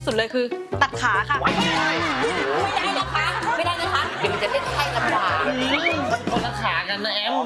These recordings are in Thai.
สุดเลยคือตัดขาค่ะไม่ได้นะคะไม่ได้นะคะเดี๋ยวมันจะเล่นไพ่ลำบากคนละขากันนะแอม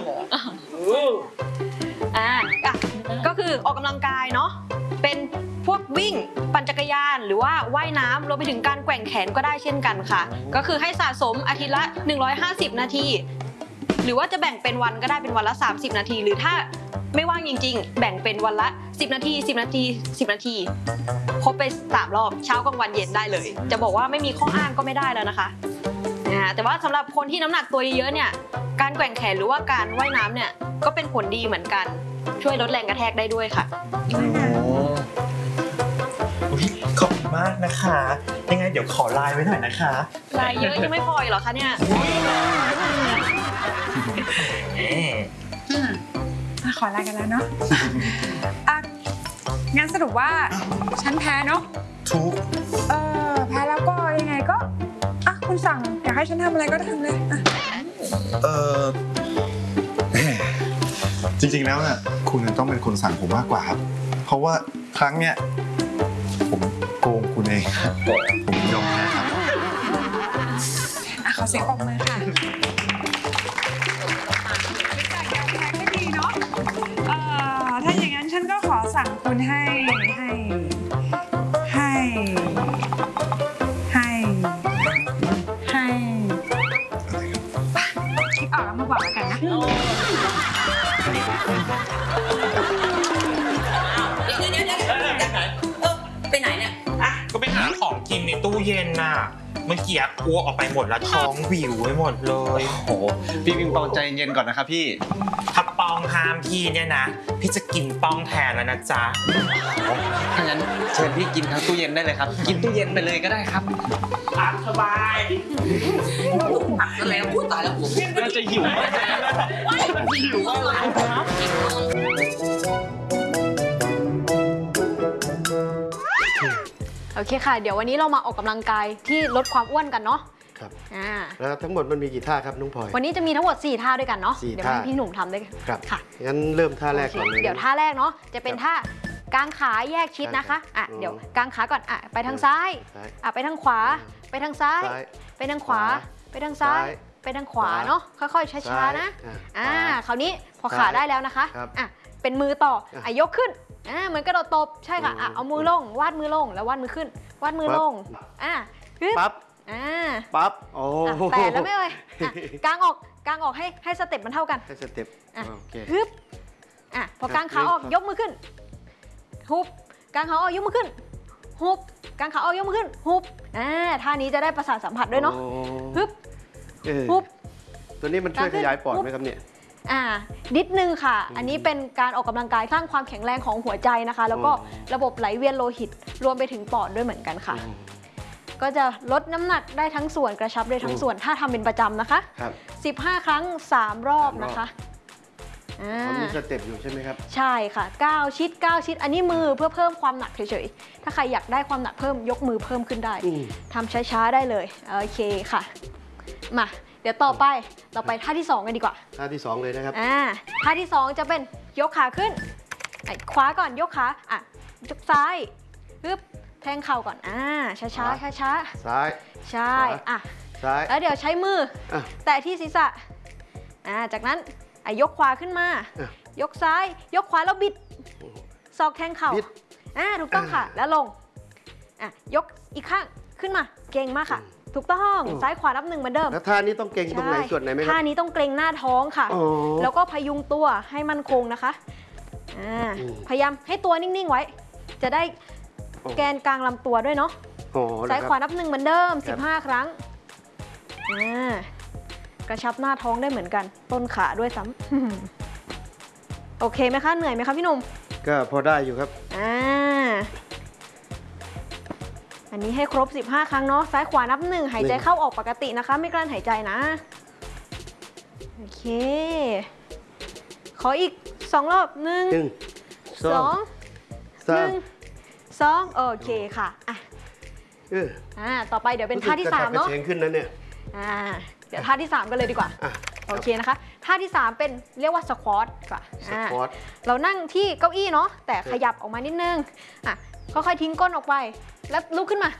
ก็คือออกกำลังกายเนาะเป็นพวกวิ่งปั่นจักรยานหรือว่าว่ายน้ำรวมไปถึงการแกว่งแขนก็ได้เช่นกันค่ะก็คือให้สะสมอาทิตย์ละ150นาทีหรือว่าจะแบ่งเป็นวันก็ได้เป็นวันละ30นาทีหรือถ้าไม่ว่างจริงๆแบ่งเป็นวันละ10นาที10นาที10นาทีครบไป3รอบเช้ากลางวันเย็นได้เลยจะบอกว่าไม่มีข้ออ้างก็ไม่ได้แล้วนะคะแต่ว่าสำหรับคนที่น้ำหนักตัวเยอะเนี่ยการแกว่งแขนหรือว่าการว่ายน้ำเนี่ยก็เป็นผลดีเหมือนกันช่วยลดแรงกระแทกได้ด้วยค่ะขอบคุณมากนะคะยังไงเดี๋ยวขอไลน์ไว้หน่อยนะคะไลน์เยอะยังไม่พอเหรอคะเนี่ยขอไลน์กันแล้วเนาะงั้นสรุปว่าฉันแพ้เนาะทุกแพ้แล้วก็ยังไงก็คุณสั่งอยากให้ฉันทำอะไรก็ทำเลยจริงๆแล้วน่ะคุณต้องเป็นคนสั่งผมมากกว่าครับเพราะว่าครั้งเนี้ยผมโกงคุณเองผมยอมนะครับขอเสียงปรบมือค่ะไม่ดีเนาะถ้าอย่างนั้นฉันก็ขอสั่งคุณให้คิดออกแล้วมาบอกกันนะไปไหนเนี่ยก็ไปหาของกินในตู้เย็นน่ะเมื่อกี้อ้วกออกไปหมดแล้วท้องวิวไว้หมดเลยโอ้โหพี่ปิงปองใจเย็นก่อนนะครับพี่ถ้าปองห้ามพี่เนี่ยนะพี่จะกินปองแทนแล้วนะจ๊ะถ้างั้นเชิญพี่กินทั้งตู้เย็นได้เลยครับกินตู้เย็นไปเลยก็ได้ครับสบายผักแล้วพูดตายแล้วผมน่าจะหิวมากหิวมากเลยโอเคค่ะเดี๋ยววันนี้เรามาออกกำลังกายที่ลดความอ้วนกันเนาะครับแล้วทั้งหมดมันมีกี่ท่าครับน้องพลอยวันนี้จะมีทั้งหมด4ท่าด้วยกันเนาะเดี๋ยวให้พี่หนุ่มทำด้วยครับค่ะงั้นเริ่มท่าแรกก่อนเลยเดี๋ยวท่าแรกเนาะจะเป็นท่ากางขาแยกชิดนะคะเดี๋ยวกางขาก่อนไปทางซ้ายไปทางขวาไปทางซ้ายไปทางขวาไปทางซ้ายไปทางขวาเนาะค่อยๆช้าๆนะคราวนี้พอขาได้แล้วนะคะเป็นมือต่อยกขึ้นเหมือนกระโดดตบใช่ค่ะเอามือลงวาดมือลงแล้ววาดมือขึ้นวาดมือลงปั๊บโอ้แต่แล้วไม่เลยกางออกให้สเต็ปมันเท่ากันให้สเต็ปฮึบพอกางขาออกยกมือขึ้นฮุบกางขาออกยกมือขึ้นฮุบกางขาออกยกมือขึ้นฮุบท่านี้จะได้ประสาทสัมผัสด้วยเนาะฮึบฮุบตัวนี้มันช่วยขยายปอดไหมครับเนี่ยนิดนึงค่ะอันนี้เป็นการออกกำลังกายสร้างความแข็งแรงของหัวใจนะคะแล้วก็ระบบไหลเวียนโลหิตรวมไปถึงปอดด้วยเหมือนกันค่ะก็จะลดน้ำหนักได้ทั้งส่วนกระชับได้ทั้งส่วนถ้าทำเป็นประจำนะคะ15 ครั้ง3 รอบนะคะมีสเต็ปอยู่ใช่ไหมครับใช่ค่ะ9 ชิด9 ชิดอันนี้มือเพื่อเพิ่มความหนักเฉยๆถ้าใครอยากได้ความหนักเพิ่มยกมือเพิ่มขึ้นได้ทำช้าๆได้เลยโอเคค่ะมาเดี๋ยวต่อไปเราไปท่าที่2กันดีกว่าท่าที่2เลยนะครับท่าที่2จะเป็นยกขาขึ้นขวาก่อนยกขายกซ้ายปึ๊บแทงเข่าก่อนช้าช้าช้าช้าซ้ายใช่ซ้ายแล้วเดี๋ยวใช้มือแตะที่ศีรษะจากนั้นยกขวาขึ้นมายกซ้ายยกขวาแล้วบิดศอกแทงเข่าถูกต้องค่ะแล้วลงยกอีกข้างขึ้นมาเก่งมากค่ะถูกต้องซ้ายขวานับ1เหมือนเดิมแล้วท่านี้ต้องเกร็งตรงไหนส่วนไหนไหมครับท่านี้ต้องเกร็งหน้าท้องค่ะแล้วก็พยุงตัวให้มั่นคงนะคะพยายามให้ตัวนิ่งๆไว้จะได้แกนกลางลำตัวด้วยเนาะซ้ายขวานับ1เหมือนเดิม15 ครั้งกระชับหน้าท้องได้เหมือนกันต้นขาด้วยซ้ำโอเคไหมคะเหนื่อยไหมคะพี่หนุ่มก็พอได้อยู่ครับอันนี้ให้ครบ15 ครั้งเนาะซ้ายขวานับ1หายใจเข้าออกปกตินะคะไม่กลั้นหายใจนะโอเคขออีก2 รอบ1 2 1 2โอเคค่ะต่อไปเดี๋ยวเป็นท่าที่3เนาะขึ้นนั้นเนี่ยเดี๋ยวท่าที่3กันเลยดีกว่าโอเคนะคะท่าที่3เป็นเรียกว่าสควอตค่ะเรานั่งที่เก้าอี้เนาะแต่ขยับออกมานิดนึงค่อยๆทิ้งก้นออกไป แล้วลุกขึ้นมา